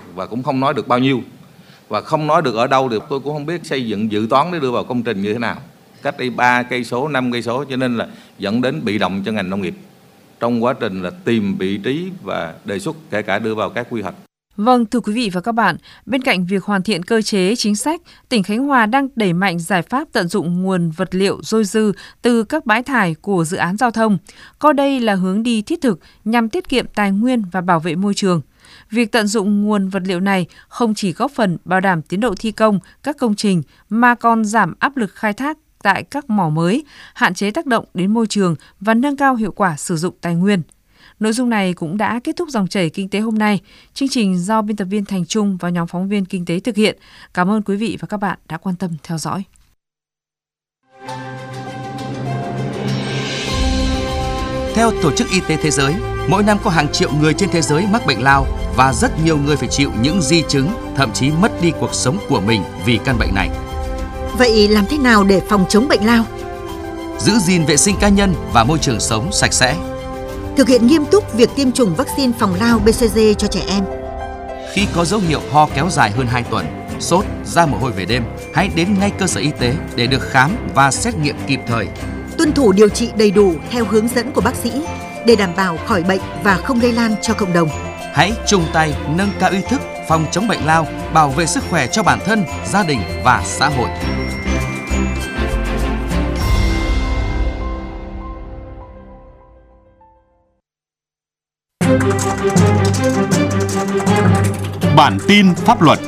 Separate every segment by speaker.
Speaker 1: và cũng không nói được bao nhiêu và không nói được ở đâu được. Tôi cũng không biết xây dựng dự toán để đưa vào công trình như thế nào, cách đây 3 cây số, 5 cây số, cho nên là dẫn đến bị động cho ngành nông nghiệp trong quá trình là tìm vị trí và đề xuất, kể cả đưa vào các quy hoạch.
Speaker 2: Vâng, thưa quý vị và các bạn, bên cạnh việc hoàn thiện cơ chế chính sách, tỉnh Khánh Hòa đang đẩy mạnh giải pháp tận dụng nguồn vật liệu dôi dư từ các bãi thải của dự án giao thông, coi đây là hướng đi thiết thực nhằm tiết kiệm tài nguyên và bảo vệ môi trường. Việc tận dụng nguồn vật liệu này không chỉ góp phần bảo đảm tiến độ thi công các công trình mà còn giảm áp lực khai thác tại các mỏ mới, hạn chế tác động đến môi trường và nâng cao hiệu quả sử dụng tài nguyên. Nội dung này cũng đã kết thúc dòng chảy kinh tế hôm nay. Chương trình do biên tập viên Thành Trung và nhóm phóng viên kinh tế thực hiện. Cảm ơn quý vị và các bạn đã quan tâm theo dõi.
Speaker 3: Theo Tổ chức Y tế Thế giới, mỗi năm có hàng triệu người trên thế giới mắc bệnh lao và rất nhiều người phải chịu những di chứng, thậm chí mất đi cuộc sống của mình vì căn bệnh này.
Speaker 4: Vậy làm thế nào để phòng chống bệnh lao?
Speaker 3: Giữ gìn vệ sinh cá nhân và môi trường sống sạch sẽ.
Speaker 4: Thực hiện nghiêm túc việc tiêm chủng vaccine phòng lao BCG cho trẻ em.
Speaker 3: Khi có dấu hiệu ho kéo dài hơn 2 tuần, sốt, ra mồ hôi về đêm, hãy đến ngay cơ sở y tế để được khám và xét nghiệm kịp thời.
Speaker 4: Tuân thủ điều trị đầy đủ theo hướng dẫn của bác sĩ để đảm bảo khỏi bệnh và không lây lan cho cộng đồng.
Speaker 3: Hãy chung tay nâng cao ý thức phòng chống bệnh lao, bảo vệ sức khỏe cho bản thân, gia đình và xã hội.
Speaker 5: Bản tin pháp luật.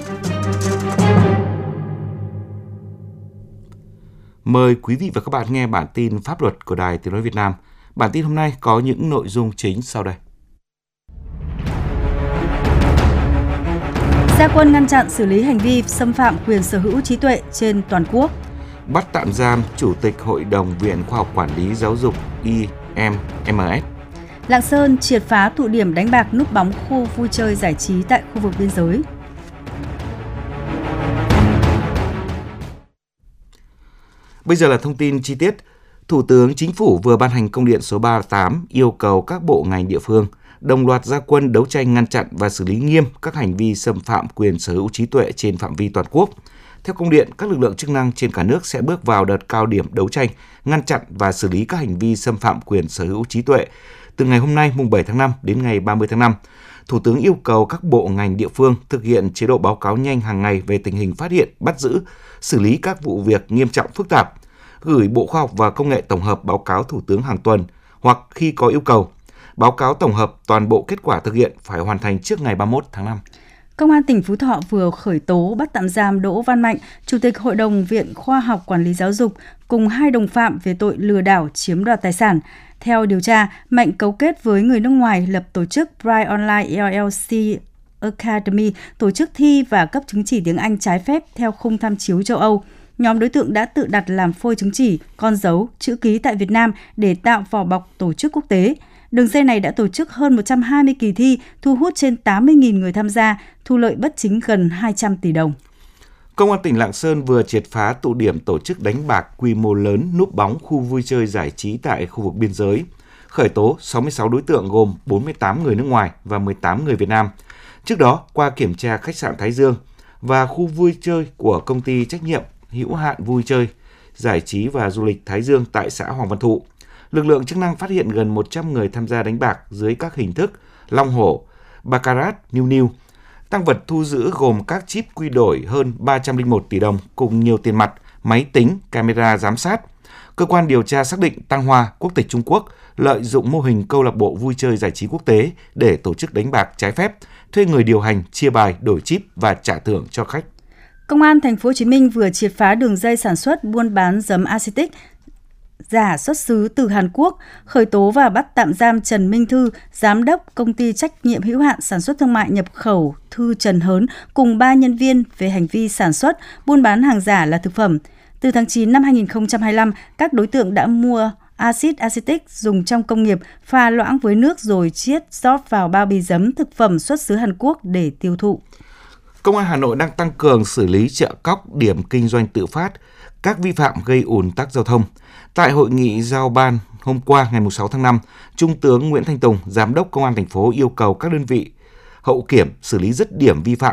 Speaker 5: Mời quý vị và các bạn nghe bản tin pháp luật của Đài Tiếng nói Việt Nam. Bản tin hôm nay có những nội dung chính sau đây.
Speaker 6: Ra quân ngăn chặn xử lý hành vi xâm phạm quyền sở hữu trí tuệ trên toàn quốc.
Speaker 5: Bắt tạm giam Chủ tịch Hội đồng Viện Khoa học Quản lý Giáo dục IMMS.
Speaker 6: Lạng Sơn triệt phá tụ điểm đánh bạc núp bóng khu vui chơi giải trí tại khu vực biên giới.
Speaker 5: Bây giờ là thông tin chi tiết. Thủ tướng Chính phủ vừa ban hành công điện số 38 yêu cầu các bộ ngành địa phương đồng loạt ra quân đấu tranh ngăn chặn và xử lý nghiêm các hành vi xâm phạm quyền sở hữu trí tuệ trên phạm vi toàn quốc. Theo công điện, các lực lượng chức năng trên cả nước sẽ bước vào đợt cao điểm đấu tranh, ngăn chặn và xử lý các hành vi xâm phạm quyền sở hữu trí tuệ từ ngày hôm nay mùng 7 tháng 5 đến ngày 30 tháng 5. Thủ tướng yêu cầu các bộ ngành địa phương thực hiện chế độ báo cáo nhanh hàng ngày về tình hình phát hiện, bắt giữ, xử lý các vụ việc nghiêm trọng phức tạp, gửi Bộ Khoa học và Công nghệ tổng hợp báo cáo Thủ tướng hàng tuần hoặc khi có yêu cầu. Báo cáo tổng hợp toàn bộ kết quả thực hiện phải hoàn thành trước ngày 31 tháng 5.
Speaker 6: Công an tỉnh Phú Thọ vừa khởi tố bắt tạm giam Đỗ Văn Mạnh, Chủ tịch Hội đồng Viện Khoa học Quản lý Giáo dục cùng 2 đồng phạm về tội lừa đảo chiếm đoạt tài sản. Theo điều tra, Mạnh cấu kết với người nước ngoài lập tổ chức Bright Online LLC Academy, tổ chức thi và cấp chứng chỉ tiếng Anh trái phép theo khung tham chiếu châu Âu. Nhóm đối tượng đã tự đặt làm phôi chứng chỉ, con dấu, chữ ký tại Việt Nam để tạo vỏ bọc tổ chức quốc tế. Đường dây này đã tổ chức hơn 120 kỳ thi, thu hút trên 80.000 người tham gia, thu lợi bất chính gần 200 tỷ đồng.
Speaker 5: Công an tỉnh Lạng Sơn vừa triệt phá tụ điểm tổ chức đánh bạc quy mô lớn núp bóng khu vui chơi giải trí tại khu vực biên giới, khởi tố 66 đối tượng gồm 48 người nước ngoài và 18 người Việt Nam. Trước đó, qua kiểm tra khách sạn Thái Dương và khu vui chơi của công ty trách nhiệm hữu hạn vui chơi, giải trí và du lịch Thái Dương tại xã Hoàng Văn Thụ, lực lượng chức năng phát hiện gần 100 người tham gia đánh bạc dưới các hình thức long hổ, baccarat, niu niu. Tang vật thu giữ gồm các chip quy đổi hơn 301 tỷ đồng cùng nhiều tiền mặt, máy tính, camera giám sát. Cơ quan điều tra xác định Tăng Hoa, quốc tịch Trung Quốc, lợi dụng mô hình câu lạc bộ vui chơi giải trí quốc tế để tổ chức đánh bạc trái phép, thuê người điều hành, chia bài, đổi chip và trả thưởng cho khách.
Speaker 6: Công an Thành phố Hồ Chí Minh vừa triệt phá đường dây sản xuất buôn bán giấm acetic giả xuất xứ từ Hàn Quốc, khởi tố và bắt tạm giam Trần Minh Thư, giám đốc công ty trách nhiệm hữu hạn sản xuất thương mại nhập khẩu Thư Trần Hớn cùng 3 nhân viên về hành vi sản xuất, buôn bán hàng giả là thực phẩm. Từ tháng 9 năm 2025, các đối tượng đã mua axit acetic dùng trong công nghiệp, pha loãng với nước rồi chiết rót vào bao bì giấm thực phẩm xuất xứ Hàn Quốc để tiêu thụ.
Speaker 5: Công an Hà Nội đang tăng cường xử lý chợ cóc, điểm kinh doanh tự phát, các vi phạm gây ùn tắc giao thông. Tại hội nghị giao ban hôm qua ngày 6 tháng 5, Trung tướng Nguyễn Thanh Tùng, Giám đốc Công an thành phố yêu cầu các đơn vị hậu kiểm xử lý dứt điểm vi phạm